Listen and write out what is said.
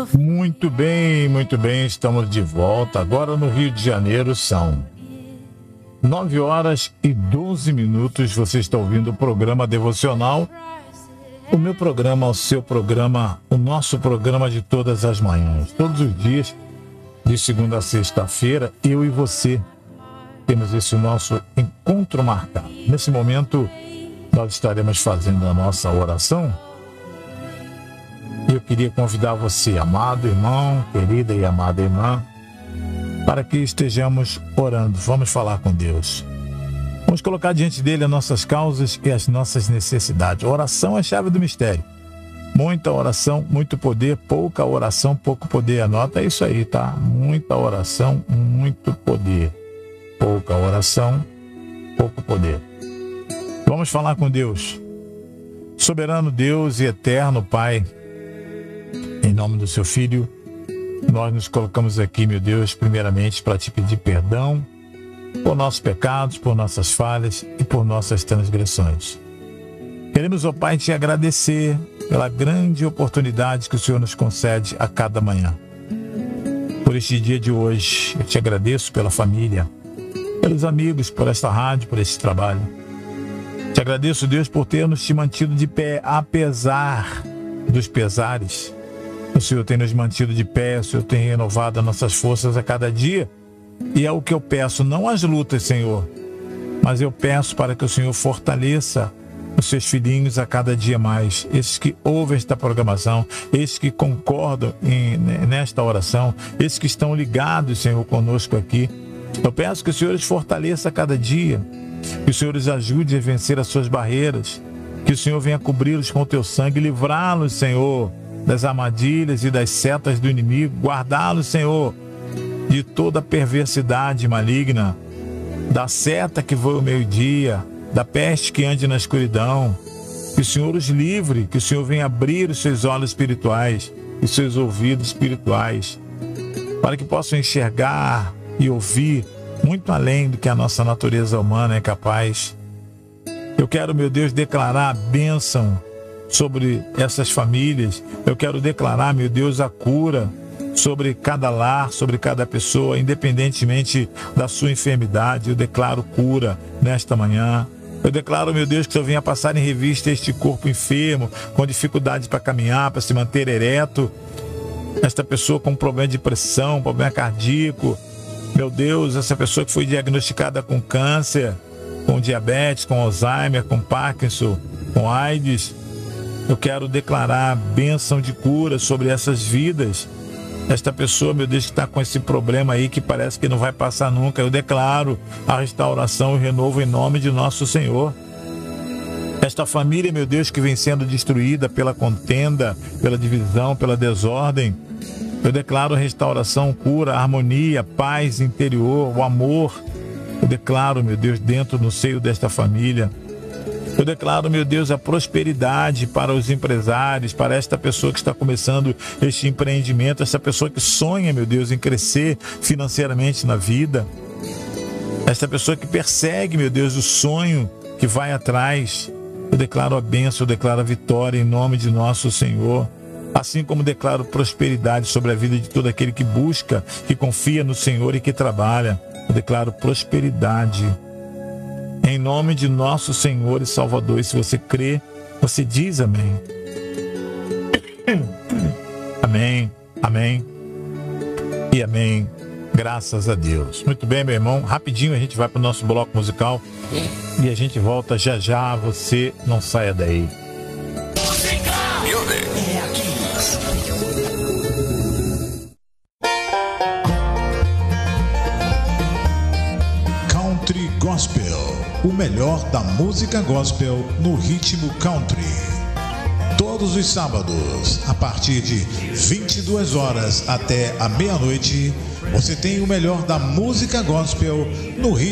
Muito bem, estamos de volta. Agora no Rio de Janeiro são 9 horas e 12 minutos. Você está ouvindo o programa Devocional. O meu programa, o seu programa, o nosso programa de todas as manhãs. Todos os dias, de segunda a sexta-feira, eu e você temos esse nosso encontro marcado. Nesse momento, nós estaremos fazendo a nossa oração. Eu queria convidar você, amado irmão, querida e amada irmã, para que estejamos orando. Vamos falar com Deus. Vamos colocar diante dele as nossas causas e as nossas necessidades. A oração é a chave do mistério. Muita oração, muito poder, pouca oração, pouco poder. Anota isso aí, tá? Muita oração, muito poder. Pouca oração, pouco poder. Vamos falar com Deus. Soberano Deus e eterno Pai, em nome do seu Filho, nós nos colocamos aqui, meu Deus, primeiramente para te pedir perdão por nossos pecados, por nossas falhas e por nossas transgressões. Queremos, ó Pai, te agradecer pela grande oportunidade que o Senhor nos concede a cada manhã. Por este dia de hoje, eu te agradeço pela família, pelos amigos, por esta rádio, por este trabalho. Te agradeço, Deus, por ter-nos te mantido de pé, apesar dos pesares. O Senhor tem nos mantido de pé, o Senhor tem renovado as nossas forças a cada dia. E é o que eu peço, não as lutas, Senhor, mas eu peço para que o Senhor fortaleça os seus filhinhos a cada dia mais. Esses que ouvem esta programação, esses que concordam nesta oração, esses que estão ligados, Senhor, conosco aqui. Eu peço que o Senhor os fortaleça a cada dia, que o Senhor os ajude a vencer as suas barreiras, que o Senhor venha cobri-los com o teu sangue, livrá-los, Senhor, das armadilhas e das setas do inimigo, guardá-los, Senhor, de toda perversidade maligna, da seta que voa ao meio-dia, da peste que ande na escuridão. Que o Senhor os livre, que o Senhor venha abrir os seus olhos espirituais, os seus ouvidos espirituais, para que possam enxergar e ouvir muito além do que a nossa natureza humana é capaz. Eu quero, meu Deus, declarar a bênção sobre essas famílias. Eu quero declarar, meu Deus, a cura sobre cada lar, sobre cada pessoa, independentemente da sua enfermidade. Eu declaro cura nesta manhã. Eu declaro, meu Deus, que o Senhor venha passar em revista este corpo enfermo, com dificuldade para caminhar, para se manter ereto. Esta pessoa com problema de pressão, problema cardíaco. Meu Deus, essa pessoa que foi diagnosticada com câncer, com diabetes, com Alzheimer, com Parkinson, com AIDS. Eu quero declarar bênção de cura sobre essas vidas. Esta pessoa, meu Deus, que está com esse problema aí que parece que não vai passar nunca. Eu declaro a restauração e o renovo em nome de nosso Senhor. Esta família, meu Deus, que vem sendo destruída pela contenda, pela divisão, pela desordem. Eu declaro restauração, cura, harmonia, paz interior, o amor. Eu declaro, meu Deus, dentro no seio desta família. Eu declaro, meu Deus, a prosperidade para os empresários, para esta pessoa que está começando este empreendimento, essa pessoa que sonha, meu Deus, em crescer financeiramente na vida. Esta pessoa que persegue, meu Deus, o sonho que vai atrás. Eu declaro a bênção, eu declaro a vitória em nome de nosso Senhor. Assim como declaro prosperidade sobre a vida de todo aquele que busca, que confia no Senhor e que trabalha. Eu declaro prosperidade em nome de nosso Senhor e Salvador. E se você crê, você diz amém. Amém, amém e amém. Graças a Deus. Muito bem, meu irmão. Rapidinho a gente vai para o nosso bloco musical e a gente volta já já. Você não saia daí. É aqui. Country Gospel, o melhor da música gospel no ritmo country. Todos os sábados, a partir de 22 horas até a meia-noite, você tem o melhor da música gospel no ritmo